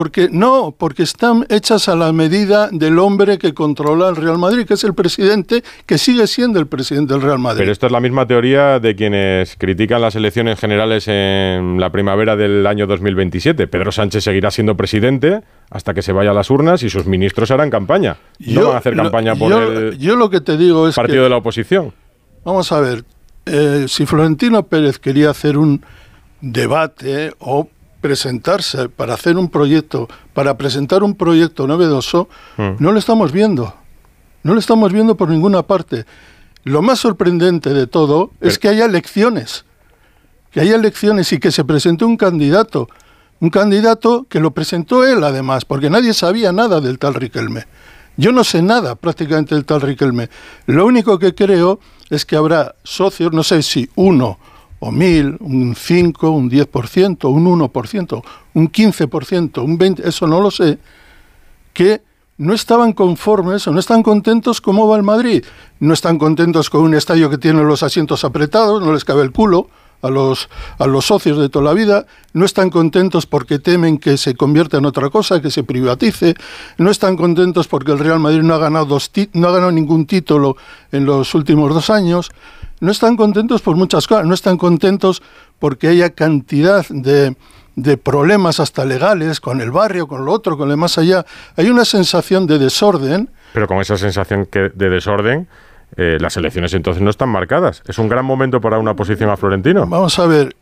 Porque están hechas a la medida del hombre que controla el Real Madrid, que es el presidente, que sigue siendo el presidente del Real Madrid. Pero esto es la misma teoría de quienes critican las elecciones generales en la primavera del año 2027. Pedro Sánchez seguirá siendo presidente hasta que se vaya a las urnas y sus ministros harán campaña. No van a hacer campaña por yo lo que te digo es partido de la oposición. Vamos a ver, si Florentino Pérez quería hacer un debate o presentarse para hacer un proyecto, para presentar un proyecto novedoso, no lo estamos viendo. No lo estamos viendo por ninguna parte. Lo más sorprendente de todo es que haya elecciones. Que haya elecciones y que se presente un candidato. Un candidato que lo presentó él, además, porque nadie sabía nada del tal Riquelme. Yo no sé nada prácticamente del tal Riquelme. Lo único que creo es que habrá socios, no sé si 1 o 1000, un 5, un 10%, un 1%, un 15%, un 20%, eso no lo sé, que no estaban conformes o no están contentos cómo va el Madrid. No están contentos con un estadio que tiene los asientos apretados, no les cabe el culo a los socios de toda la vida. No están contentos porque temen que se convierta en otra cosa, que se privatice. No están contentos porque el Real Madrid no ha ganado ningún título en los últimos 2 años. No están contentos por muchas cosas. No están contentos porque haya cantidad de problemas hasta legales con el barrio, con lo otro, con lo más allá. Hay una sensación de desorden. Pero con esa sensación de desorden, las elecciones entonces no están marcadas. Es un gran momento para una oposición a Florentino. Vamos a ver,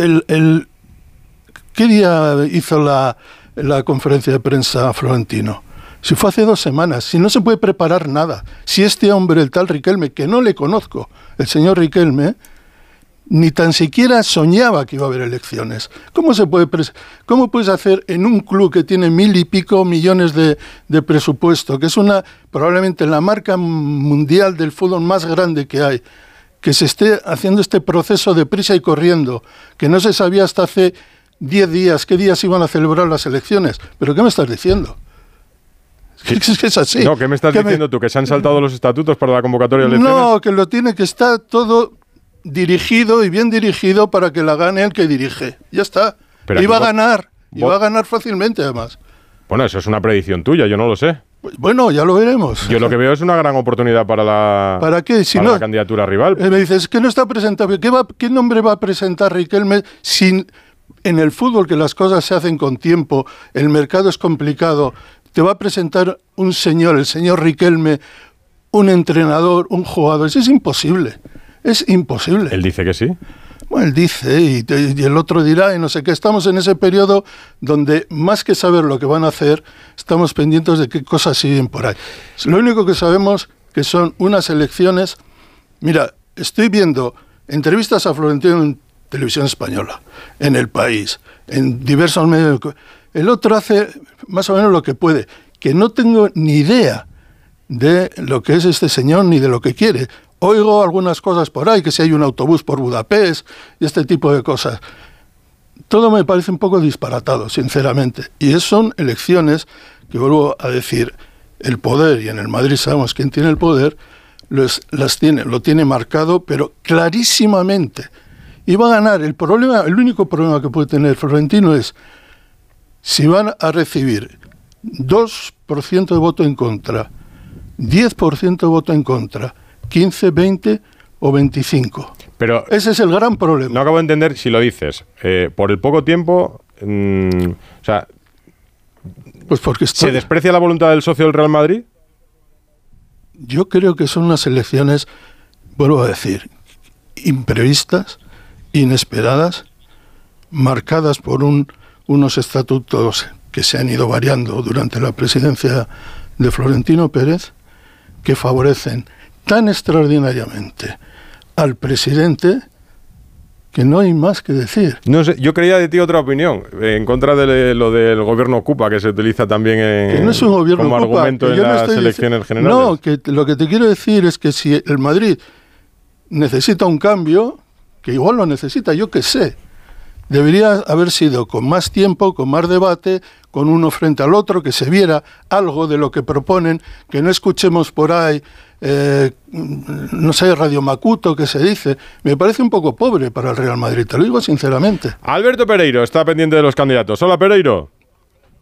¿qué día hizo la conferencia de prensa Florentino? Si fue hace 2 semanas, si no se puede preparar nada, si este hombre, el tal Riquelme, que no le conozco, el señor Riquelme, ni tan siquiera soñaba que iba a haber elecciones. ¿Cómo puedes hacer en un club que tiene 1000 y pico millones de presupuesto, que es probablemente la marca mundial del fútbol más grande que hay, que se esté haciendo este proceso de prisa y corriendo, que no se sabía hasta hace 10 días qué días iban a celebrar las elecciones? ¿Pero qué me estás diciendo? Es que es así. No, ¿qué me estás diciendo tú? ¿Que se han saltado los estatutos para la convocatoria de elecciones? No, que está todo dirigido y bien dirigido para que la gane el que dirige. Ya está. Iba a ganar fácilmente, además. Bueno, eso es una predicción tuya, yo no lo sé. Pues bueno, ya lo veremos. Yo lo que veo es una gran oportunidad para ¿Para qué? La candidatura rival. Me dices que no está presentado. ¿Qué nombre va a presentar Riquelme sin en el fútbol, que las cosas se hacen con tiempo, el mercado es complicado? Te va a presentar un señor, el señor Riquelme, un entrenador, un jugador. Eso es imposible. Es imposible. ¿Él dice que sí? Bueno, él dice y el otro dirá y no sé qué. Estamos en ese periodo donde, más que saber lo que van a hacer, estamos pendientes de qué cosas siguen por ahí. Lo único que sabemos que son unas elecciones. Mira, estoy viendo entrevistas a Florentino en Televisión Española, en El País, en diversos medios. El otro hace más o menos lo que puede, que no tengo ni idea de lo que es este señor ni de lo que quiere. Oigo algunas cosas por ahí, que si hay un autobús por Budapest y este tipo de cosas. Todo me parece un poco disparatado, sinceramente. Y son elecciones que, vuelvo a decir, el poder, y en el Madrid sabemos quién tiene el poder, lo tiene marcado, pero clarísimamente. Y va a ganar. El único problema que puede tener Florentino es si van a recibir 2% de voto en contra, 10% de voto en contra, 15, 20 o 25. Pero ese es el gran problema. No acabo de entender si lo dices. Por el poco tiempo, o sea, pues porque ¿se desprecia la voluntad del socio del Real Madrid? Yo creo que son unas elecciones, vuelvo a decir, imprevistas, inesperadas, marcadas por unos estatutos que se han ido variando durante la presidencia de Florentino Pérez, que favorecen tan extraordinariamente al presidente que no hay más que decir. No sé, yo creía de ti otra opinión, en contra de lo del gobierno Ocupa, que se utiliza también que no es un gobierno como Ocupa, argumento en las elecciones generales. No, que lo que te quiero decir es que si el Madrid necesita un cambio, que igual lo necesita, yo qué sé, debería haber sido con más tiempo, con más debate, con uno frente al otro, que se viera algo de lo que proponen, que no escuchemos por ahí, no sé, Radio Macuto, que se dice. Me parece un poco pobre para el Real Madrid, te lo digo sinceramente. Alberto Pereiro está pendiente de los candidatos. Hola, Pereiro.